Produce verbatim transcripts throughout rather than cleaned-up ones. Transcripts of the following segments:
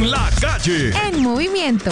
La Calle en movimiento.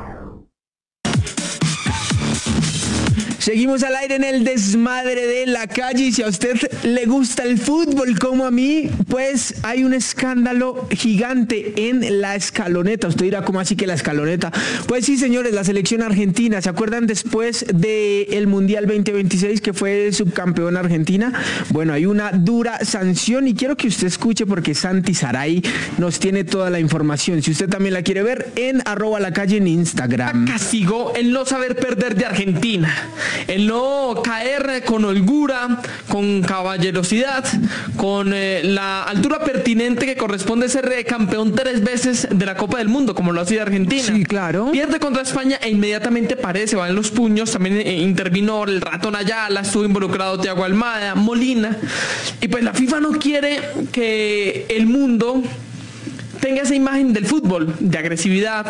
Seguimos al aire en el desmadre de La Calle, y si a usted le gusta el fútbol como a mí, pues hay un escándalo gigante en la escaloneta. Usted dirá, ¿cómo así que la escaloneta? Pues sí, señores, la selección argentina, ¿se acuerdan después del Mundial veinte veintiséis que fue subcampeón Argentina? Bueno, hay una dura sanción y quiero que usted escuche porque Santi Saray nos tiene toda la información. Si usted también la quiere ver, en arroba La Calle en Instagram. Castigó el no saber perder de Argentina, el no caer con holgura, con caballerosidad, con eh, la altura pertinente que corresponde ser eh, campeón tres veces de la Copa del Mundo, como lo ha sido Argentina. Sí, claro. Pierde contra España e inmediatamente parece, va en los puños. También eh, intervino el ratón Ayala, estuvo involucrado Thiago Almada, Molina. Y pues la FIFA no quiere que el mundo tenga esa imagen del fútbol, de agresividad,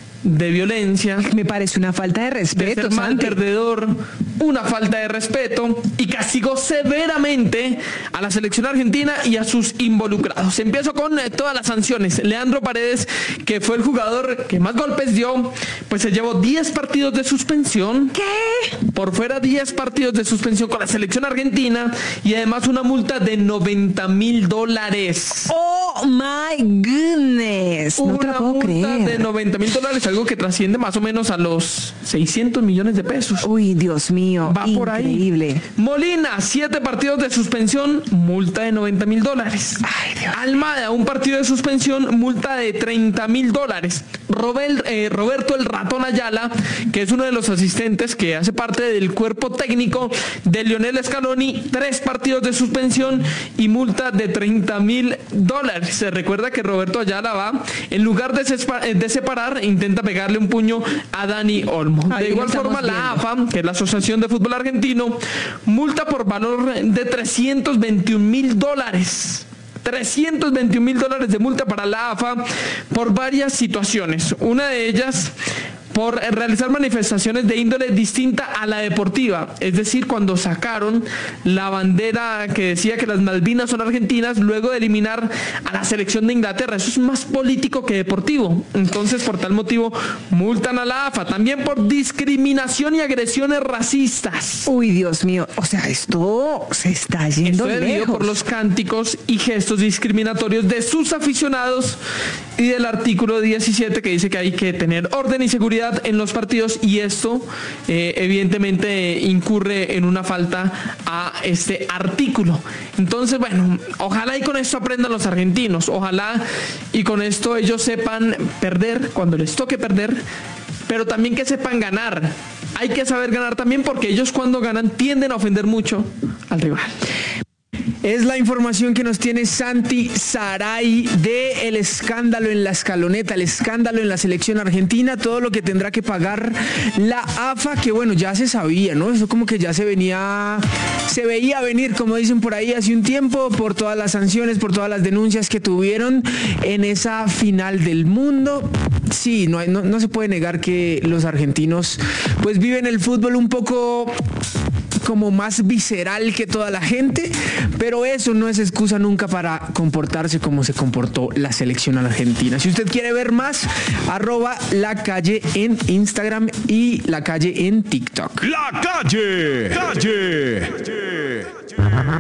de violencia. Me parece una falta de respeto, de ser mal perdedor, una falta de respeto, y castigó severamente a la selección argentina y a sus involucrados. Empiezo con eh, todas las sanciones. Leandro Paredes, que fue el jugador que más golpes dio, pues se llevó diez partidos de suspensión. ¿Qué? Por fuera, diez partidos de suspensión con la selección argentina y además una multa de noventa mil dólares. Oh my goodness. No te Una lo puedo multa creer. de noventa mil dólares, algo que trasciende más o menos a los seiscientos millones de pesos. Uy, Dios mío. Va por ahí. Increíble. Molina, siete partidos de suspensión, multa de noventa mil dólares. Ay, Dios. Almada, un partido de suspensión, multa de treinta mil dólares. Robel, eh, Roberto el Ratón Ayala, que es uno de los asistentes que hace parte del cuerpo técnico de Lionel Scaloni, tres partidos de suspensión y multa de treinta mil dólares. Se recuerda que Roberto Ayala va, en lugar de, sespa, de separar, intenta pegarle un puño a Dani Olmo. Ahí De igual forma, viendo. la A F A, que es la Asociación de Fútbol Argentino, multa por valor de trescientos veintiún mil dólares. trescientos veintiún mil dólares de multa para la A F A por varias situaciones. Una de ellas, por realizar manifestaciones de índole distinta a la deportiva, es decir, cuando sacaron la bandera que decía que las Malvinas son argentinas, luego de eliminar a la selección de Inglaterra. Eso es más político que deportivo. Entonces, por tal motivo, multan a la A F A. También por discriminación y agresiones racistas. Uy, Dios mío. O sea, esto se está yendo Esto debido lejos. por los cánticos y gestos discriminatorios de sus aficionados y del artículo diecisiete, que dice que hay que tener orden y seguridad en los partidos, y esto eh, evidentemente incurre en una falta a este artículo. Entonces, bueno, ojalá y con esto aprendan los argentinos, ojalá y con esto ellos sepan perder cuando les toque perder, pero también que sepan ganar. Hay que saber ganar también, porque ellos cuando ganan tienden a ofender mucho al rival. Es la información que nos tiene Santi Saray de el escándalo en la escaloneta, el escándalo en la selección argentina, todo lo que tendrá que pagar la A F A, que bueno, ya se sabía, ¿no? Eso como que ya se venía, se veía venir, como dicen por ahí, hace un tiempo, por todas las sanciones, por todas las denuncias que tuvieron en esa final del mundo. Sí, no, hay, no, no se puede negar que los argentinos pues viven el fútbol un poco como más visceral que toda la gente, pero eso no es excusa nunca para comportarse como se comportó la selección argentina. Si usted quiere ver más, arroba La Calle en Instagram y La Calle en TikTok. La Calle. Calle.